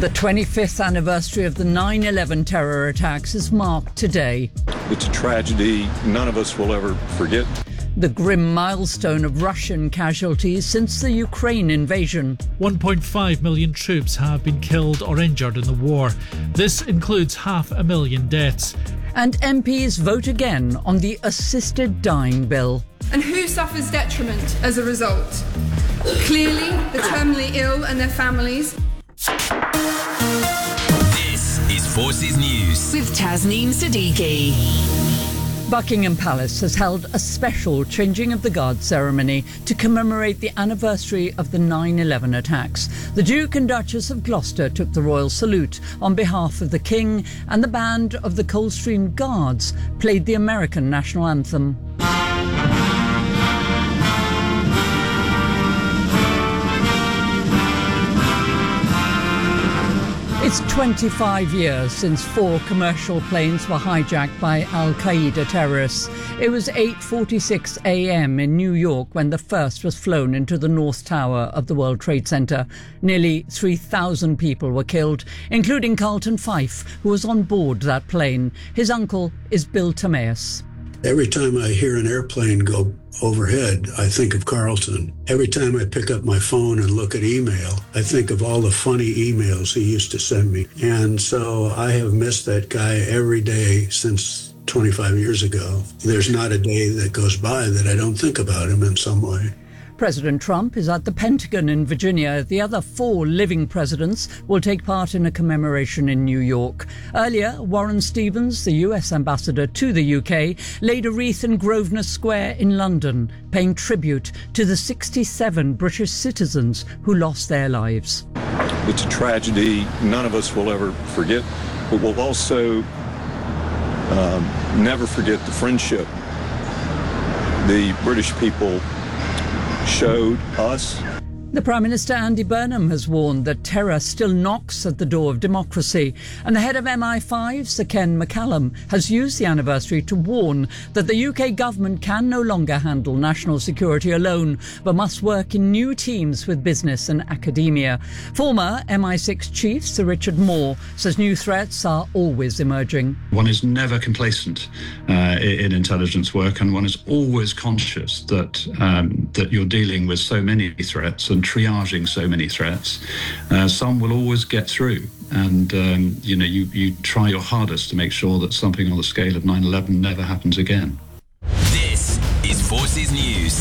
The 25th anniversary of the 9/11 terror attacks is marked today. It's a tragedy none of us will ever forget. The grim milestone of Russian casualties since the Ukraine invasion. 1.5 million troops have been killed or injured in the war. This includes 500,000 deaths. And MPs vote again on the assisted dying bill. And who suffers detriment as a result? Clearly, the terminally ill and their families. This is Forces News with Tasneem Siddiqui. Buckingham Palace has held a special changing of the guard ceremony to commemorate the anniversary of the 9/11 attacks. The Duke and Duchess of Gloucester took the royal salute on behalf of the King, and the band of the Coldstream Guards played the American national anthem. It's 25 years since 4 commercial planes were hijacked by Al-Qaeda terrorists. It was 8:46 a.m. in New York when the first was flown into the North Tower of the World Trade Center. Nearly 3,000 people were killed, including Carlton Fife, who was on board that plane. His uncle is Bill Timaeus. Every time I hear an airplane go overhead, I think of Carlton. Every time I pick up my phone and look at email, I think of all the funny emails he used to send me. And so I have missed that guy every day since 25 years ago. There's not a day that goes by that I don't think about him in some way. President Trump is at the Pentagon in Virginia. The other 4 living presidents will take part in a commemoration in New York. Earlier, Warren Stevens, the US ambassador to the UK, laid a wreath in Grosvenor Square in London, paying tribute to the 67 British citizens who lost their lives. It's a tragedy none of us will ever forget, but we'll also never forget the friendship the British people showed us. The Prime Minister Andy Burnham has warned that terror still knocks at the door of democracy, and the head of MI5, Sir Ken McCallum, has used the anniversary to warn that the UK government can no longer handle national security alone, but must work in new teams with business and academia. Former MI6 chief Sir Richard Moore says new threats are always emerging. One is never complacent in intelligence work, and one is always conscious that you're dealing with so many threats and triaging so many threats. Some will always get through, and you try your hardest to make sure that something on the scale of 9/11 never happens again. This is Forces News.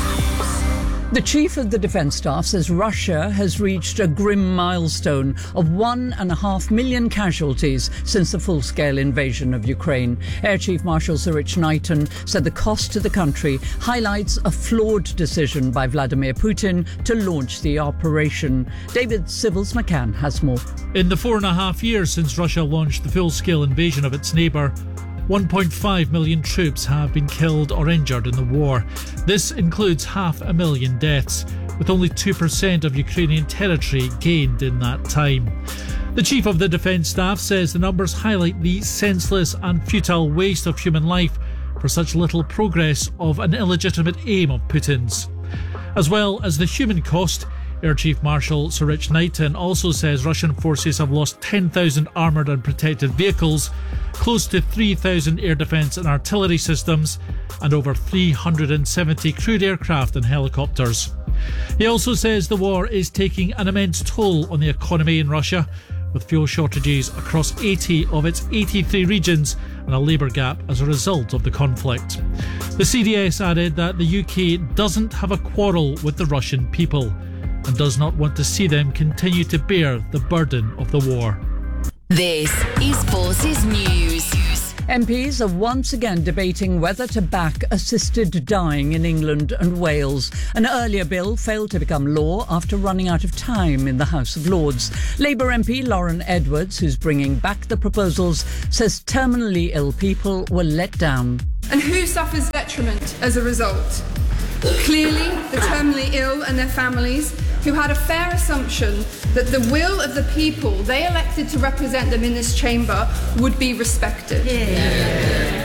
The chief of the Defence Staff says Russia has reached a grim milestone of 1.5 million casualties since the full-scale invasion of Ukraine. Air Chief Marshal Sir Rich Knighton said the cost to the country highlights a flawed decision by Vladimir Putin to launch the operation. David Sibbles-McCann has more. In the 4.5 years since Russia launched the full-scale invasion of its neighbour, 1.5 million troops have been killed or injured in the war. This includes 500,000 deaths, with only 2% of Ukrainian territory gained in that time. The Chief of the Defence Staff says the numbers highlight the senseless and futile waste of human life for such little progress of an illegitimate aim of Putin's. As well as the human cost, Air Chief Marshal Sir Rich Knighton also says Russian forces have lost 10,000 armoured and protected vehicles, close to 3,000 air defence and artillery systems, and over 370 crewed aircraft and helicopters. He also says the war is taking an immense toll on the economy in Russia, with fuel shortages across 80 of its 83 regions and a labour gap as a result of the conflict. The CDS added that the UK doesn't have a quarrel with the Russian people and does not want to see them continue to bear the burden of the war. This is Forces News. MPs are once again debating whether to back assisted dying in England and Wales. An earlier bill failed to become law after running out of time in the House of Lords. Labour MP Lauren Edwards, who's bringing back the proposals, says terminally ill people were let down. And who suffers detriment as a result? Clearly, the terminally ill and their families, who had a fair assumption that the will of the people they elected to represent them in this chamber would be respected. Yeah.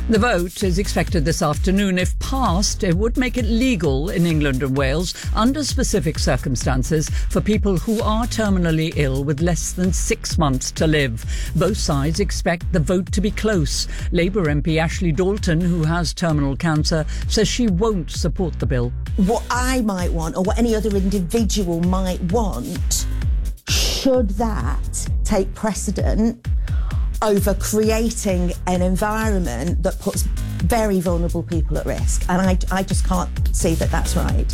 The vote is expected this afternoon. If passed, it would make it legal in England and Wales under specific circumstances for people who are terminally ill with less than 6 months to live. Both sides expect the vote to be close. Labour MP Ashley Dalton, who has terminal cancer, says she won't support the bill. What I might want, or what any other individual might want, should that take precedent over creating an environment that puts very vulnerable people at risk. And I just can't see that that's right.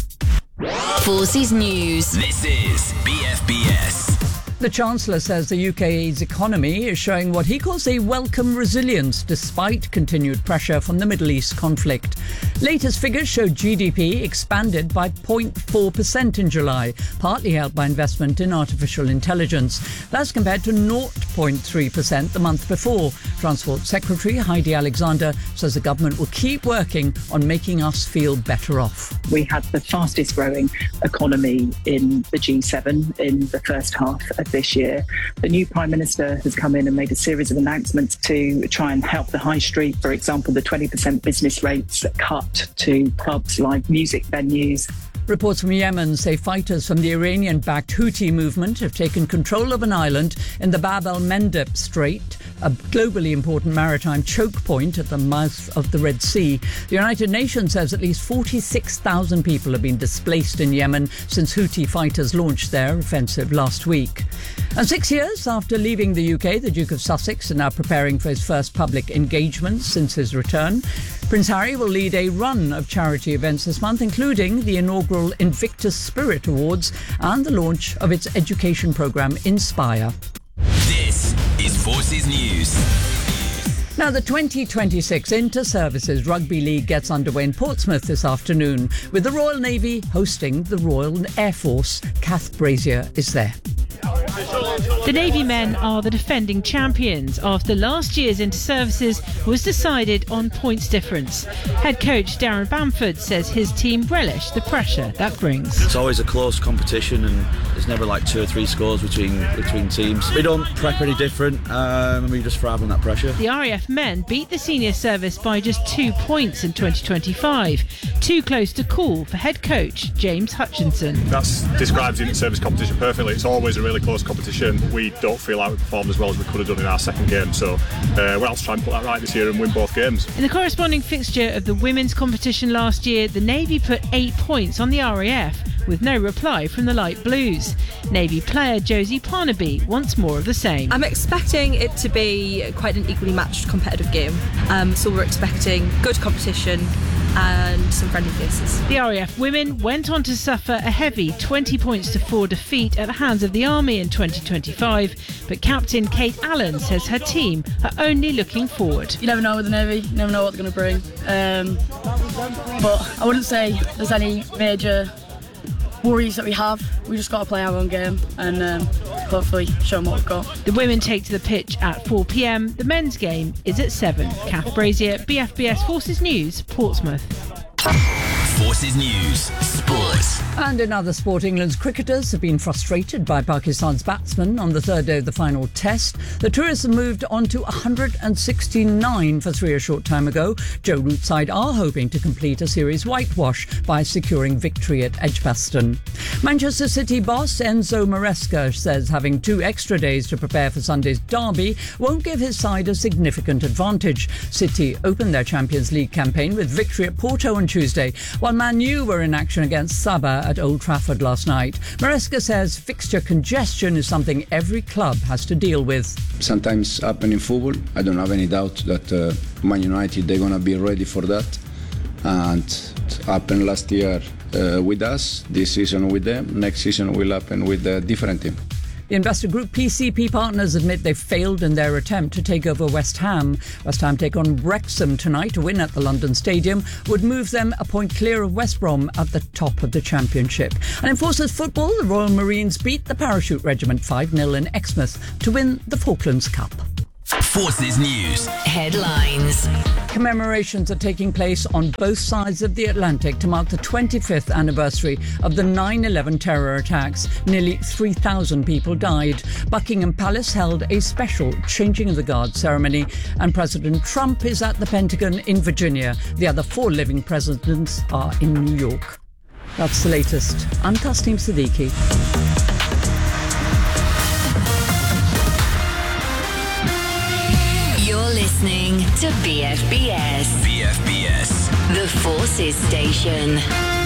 Forces News. This is BFBS. The Chancellor says the UK's economy is showing what he calls a welcome resilience despite continued pressure from the Middle East conflict. Latest figures show GDP expanded by 0.4% in July, partly helped by investment in artificial intelligence. That's compared to 0.3% the month before. Transport Secretary Heidi Alexander says the government will keep working on making us feel better off. We had the fastest growing economy in the G7 in the first half of this year. The new Prime Minister has come in and made a series of announcements to try and help the high street. For example, the 20% business rates cut to pubs, live music venues. Reports from Yemen say fighters from the Iranian-backed Houthi movement have taken control of an island in the Bab el-Mandeb Strait, a globally important maritime choke point at the mouth of the Red Sea. The United Nations says at least 46,000 people have been displaced in Yemen since Houthi fighters launched their offensive last week. And 6 years after leaving the UK, the Duke of Sussex is now preparing for his first public engagement since his return. Prince Harry will lead a run of charity events this month, including the inaugural Invictus Spirit Awards and the launch of its education programme Inspire. This is Forces News. Now, the 2026 Inter-Services Rugby League gets underway in Portsmouth this afternoon, with the Royal Navy hosting the Royal Air Force. Kath Brazier is there. The Navy men are the defending champions after last year's Inter-Services was decided on points difference. Head coach Darren Bamford says his team relish the pressure that brings. It's always a close competition and there's never like 2 or 3 scores between teams. We don't prep any different and we just thrive on that pressure. The RAF men beat the senior service by just 2 points in 2025. Too close to call for head coach James Hutchinson. That describes the Inter-Service competition perfectly. It's always a really close competition. We don't feel like we performed as well as we could have done in our second game, so we're out to try and put that right this year and win both games. In the corresponding fixture of the women's competition last year, the Navy put 8 points on the RAF with no reply from the Light Blues. Navy player Josie Parnaby wants more of the same. I'm expecting it to be quite an equally matched competitive game, so we're expecting good competition and some friendly faces. The RAF women went on to suffer a heavy 20 points to 4 defeat at the hands of the Army in 2025, but Captain Kate Allen says her team are only looking forward. You never know with the Navy, you never know what they're going to bring, but I wouldn't say there's any major worries that we have. We just got to play our own game and hopefully show them what we've got. The women take to the pitch at 4 p.m. The men's game is at 7. Kath Brazier, BFBS Forces News, Portsmouth. Forces News, Sports. And in other sport, England's cricketers have been frustrated by Pakistan's batsmen on the third day of the final test. The tourists have moved on to 169 for 3 a short time ago. Joe Root's side are hoping to complete a series whitewash by securing victory at Edgbaston. Manchester City boss Enzo Maresca says having 2 extra days to prepare for Sunday's derby won't give his side a significant advantage. City opened their Champions League campaign with victory at Porto on Tuesday, while Man U were in action against Sabah at Old Trafford last night. Maresca says fixture congestion is something every club has to deal with. Sometimes happen in football. I don't have any doubt that Man United, they're going to be ready for that. And it happened last year with us, this season with them. Next season will happen with a different team. The investor group PCP Partners admit they've failed in their attempt to take over West Ham. West Ham take on Wrexham tonight. A win at the London Stadium would move them a point clear of West Brom at the top of the Championship. And in Forces football, the Royal Marines beat the Parachute Regiment 5-0 in Exmouth to win the Falklands Cup. Forces News. Headlines. Commemorations are taking place on both sides of the Atlantic to mark the 25th anniversary of the 9/11 terror attacks. Nearly 3,000 people died. Buckingham Palace held a special changing of the guard ceremony, and President Trump is at the Pentagon in Virginia. The other 4 living presidents are in New York. That's the latest. I'm Tasneem Siddiqui. You're listening to BFBS. BFBS. The Forces Station.